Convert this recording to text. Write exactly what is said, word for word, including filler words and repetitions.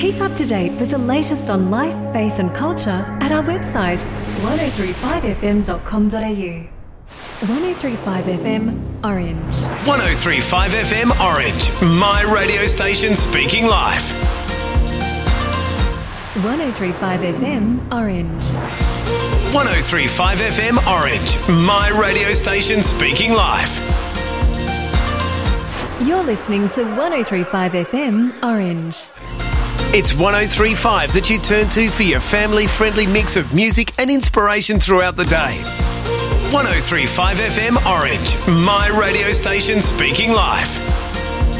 Keep up to date with the latest on life, faith and culture at our website one oh three five f m dot com dot a u. one oh three five F M Orange. one oh three five F M Orange, my radio station speaking life. one oh three five F M Orange. one oh three five F M Orange, my radio station speaking life. You're listening to one oh three five F M Orange. It's one oh three five that you turn to for your family-friendly mix of music and inspiration throughout the day. one oh three five F M Orange, my radio station speaking life.